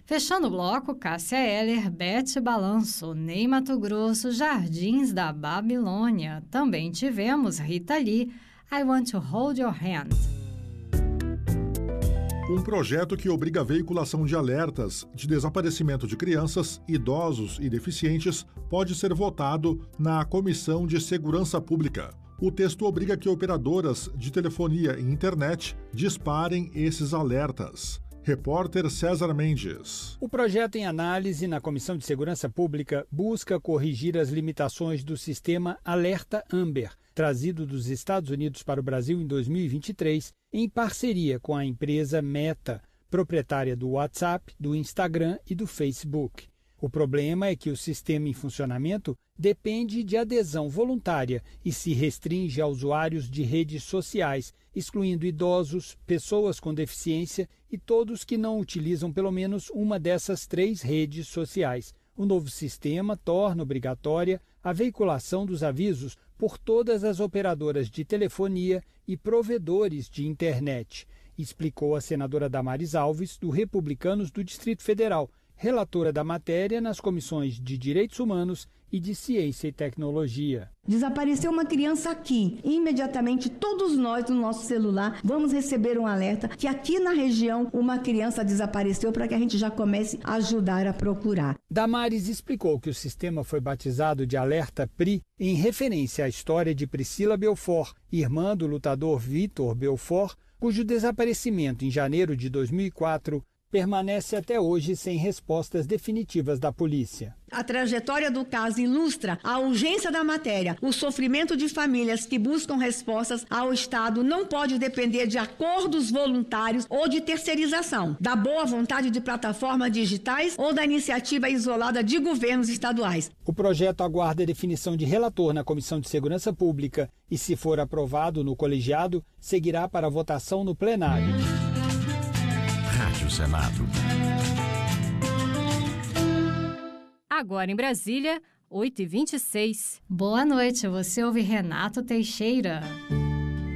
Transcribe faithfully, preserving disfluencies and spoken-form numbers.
Fechando o bloco, Cássia Eller, Bete Balanço, Ney Mato Grosso, Jardins da Babilônia. Também tivemos Rita Lee, I Want to Hold Your Hand. Um projeto que obriga a veiculação de alertas de desaparecimento de crianças, idosos e deficientes pode ser votado na Comissão de Segurança Pública. O texto obriga que operadoras de telefonia e internet disparem esses alertas. Repórter César Mendes. O projeto em análise na Comissão de Segurança Pública busca corrigir as limitações do sistema Alerta Amber, trazido dos Estados Unidos para o Brasil em dois mil e vinte e três, em parceria com a empresa Meta, proprietária do WhatsApp, do Instagram e do Facebook. O problema é que o sistema em funcionamento depende de adesão voluntária e se restringe a usuários de redes sociais, excluindo idosos, pessoas com deficiência e todos que não utilizam pelo menos uma dessas três redes sociais. O novo sistema torna obrigatória a veiculação dos avisos por todas as operadoras de telefonia e provedores de internet, explicou a senadora Damares Alves, do Republicanos do Distrito Federal, relatora da matéria nas comissões de Direitos Humanos e de Ciência e Tecnologia. Desapareceu uma criança aqui. Imediatamente, todos nós no nosso celular vamos receber um alerta que aqui na região uma criança desapareceu, para que a gente já comece a ajudar a procurar. Damares explicou que o sistema foi batizado de Alerta P R I em referência à história de Priscila Belfort, irmã do lutador Vitor Belfort, cujo desaparecimento em janeiro de dois mil e quatro permanece até hoje sem respostas definitivas da polícia. A trajetória do caso ilustra a urgência da matéria. O sofrimento de famílias que buscam respostas ao Estado não pode depender de acordos voluntários ou de terceirização, da boa vontade de plataformas digitais ou da iniciativa isolada de governos estaduais. O projeto aguarda a definição de relator na Comissão de Segurança Pública e, se for aprovado no colegiado, seguirá para votação no plenário. Rádio Senado. Agora em Brasília, oito e vinte e seis. Boa noite, você ouve Renato Teixeira.